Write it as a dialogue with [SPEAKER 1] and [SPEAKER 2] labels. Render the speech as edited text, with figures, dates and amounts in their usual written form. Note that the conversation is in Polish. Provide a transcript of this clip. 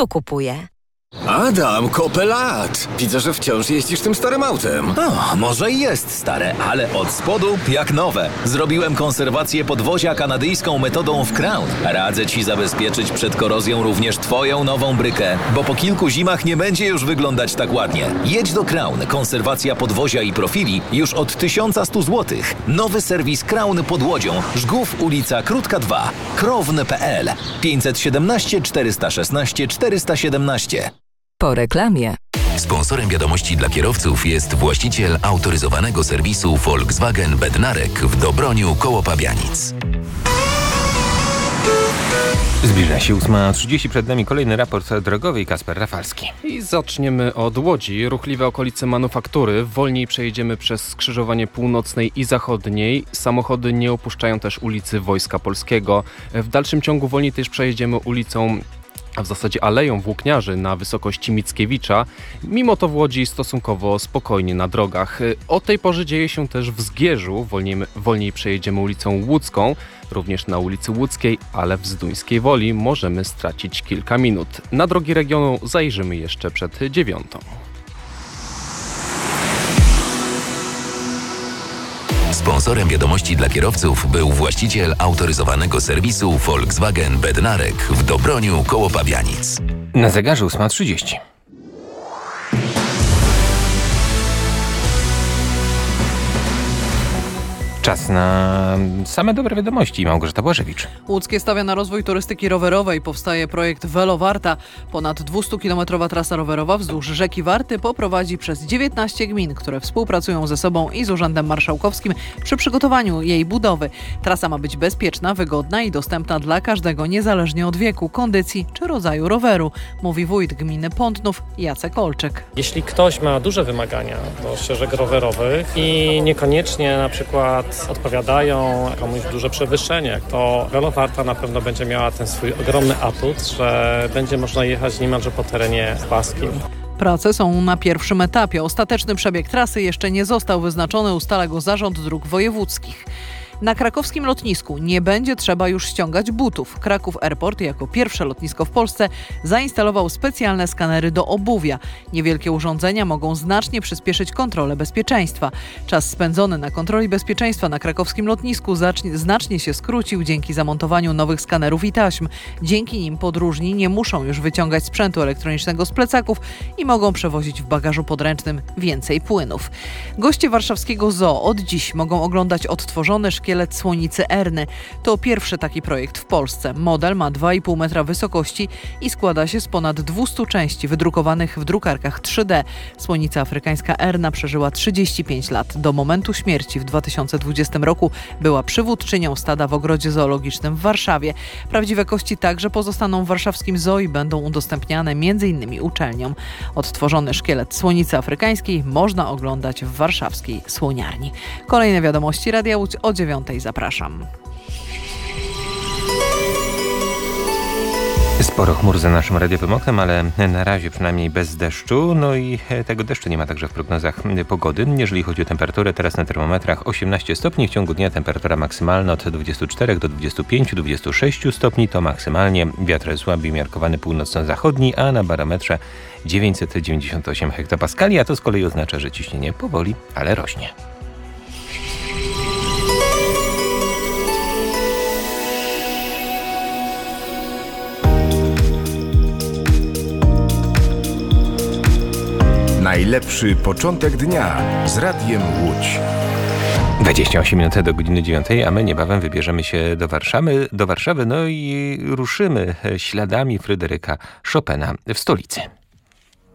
[SPEAKER 1] tu kupuję.
[SPEAKER 2] Adam, kopę lat. Widzę, że wciąż jeździsz tym starym autem.
[SPEAKER 3] O, może i jest stare, ale od spodu jak nowe. Zrobiłem konserwację podwozia kanadyjską metodą w Crown. Radzę Ci zabezpieczyć przed korozją również Twoją nową brykę, bo po kilku zimach nie będzie już wyglądać tak ładnie. Jedź do Crown. Konserwacja podwozia i profili już od 1100 zł. Nowy serwis Crown pod Łodzią. Żgów, ulica Krótka 2. Krown.pl 517 416 417.
[SPEAKER 1] Po reklamie.
[SPEAKER 4] Sponsorem wiadomości dla kierowców jest właściciel autoryzowanego serwisu Volkswagen Bednarek w Dobroniu koło Pabianic.
[SPEAKER 5] Zbliża się 8:30, przed nami kolejny raport drogowy i Kasper Rafalski.
[SPEAKER 6] I zaczniemy od Łodzi. Ruchliwe okolice Manufaktury. Wolniej przejedziemy przez skrzyżowanie północnej i zachodniej. Samochody nie opuszczają też ulicy Wojska Polskiego. W dalszym ciągu wolniej też przejedziemy ulicą, a w zasadzie Aleją Włókniarzy na wysokości Mickiewicza. Mimo to w Łodzi stosunkowo spokojnie na drogach. O tej porze dzieje się też w Zgierzu. Wolniej przejedziemy ulicą Łódzką, również na ulicy Łódzkiej, ale w Zduńskiej Woli możemy stracić kilka minut. Na drogi regionu zajrzymy jeszcze przed 9:00.
[SPEAKER 4] Sponsorem wiadomości dla kierowców był właściciel autoryzowanego serwisu Volkswagen Bednarek w Dobroniu koło Pabianic.
[SPEAKER 5] Na zegarze 8:30. Czas na same dobre wiadomości. Małgorzata Błażewicz.
[SPEAKER 7] Łódzkie stawia na rozwój turystyki rowerowej. Powstaje projekt Velowarta. Ponad 200-kilometrowa trasa rowerowa wzdłuż rzeki Warty poprowadzi przez 19 gmin, które współpracują ze sobą i z Urzędem Marszałkowskim przy przygotowaniu jej budowy. Trasa ma być bezpieczna, wygodna i dostępna dla każdego, niezależnie od wieku, kondycji czy rodzaju roweru, mówi wójt gminy Pątnów Jacek Olczek.
[SPEAKER 8] Jeśli ktoś ma duże wymagania do ścieżek rowerowych i niekoniecznie na przykład odpowiadają komuś duże przewyższenie, to Velowarta na pewno będzie miała ten swój ogromny atut, że będzie można jechać niemalże po terenie płaskim.
[SPEAKER 7] Prace są na pierwszym etapie. Ostateczny przebieg trasy jeszcze nie został wyznaczony, ustala go Zarząd Dróg Wojewódzkich. Na krakowskim lotnisku nie będzie trzeba już ściągać butów. Kraków Airport jako pierwsze lotnisko w Polsce zainstalował specjalne skanery do obuwia. Niewielkie urządzenia mogą znacznie przyspieszyć kontrolę bezpieczeństwa. Czas spędzony na kontroli bezpieczeństwa na krakowskim lotnisku znacznie się skrócił dzięki zamontowaniu nowych skanerów i taśm. Dzięki nim podróżni nie muszą już wyciągać sprzętu elektronicznego z plecaków i mogą przewozić w bagażu podręcznym więcej płynów. Goście warszawskiego zoo od dziś mogą oglądać odtworzony szkielet słonicy Erny. To pierwszy taki projekt w Polsce. Model ma 2,5 metra wysokości i składa się z ponad 200 części wydrukowanych w drukarkach 3D. Słonica afrykańska Erna przeżyła 35 lat. Do momentu śmierci w 2020 roku była przywódczynią stada w ogrodzie zoologicznym w Warszawie. Prawdziwe kości także pozostaną w warszawskim zoo i będą udostępniane m.in. uczelniom. Odtworzony szkielet słonicy afrykańskiej można oglądać w warszawskiej słoniarni. Kolejne wiadomości Radia Łódź o 9:00. Zapraszam.
[SPEAKER 5] Sporo chmur za naszym radiowym oknem, ale na razie przynajmniej bez deszczu. No i tego deszczu nie ma także w prognozach pogody. Jeżeli chodzi o temperaturę, teraz na termometrach 18 stopni. W ciągu dnia temperatura maksymalna od 24 do 25-26 stopni. To maksymalnie. Wiatr słaby miarkowany północno-zachodni, a na barometrze 998 hektopaskali, a to z kolei oznacza, że ciśnienie powoli, ale rośnie.
[SPEAKER 9] Najlepszy początek dnia z Radiem Łódź.
[SPEAKER 5] 28 minut do godziny 9, a my niebawem wybierzemy się do Warszawy, no i ruszymy śladami Fryderyka Chopina w stolicy.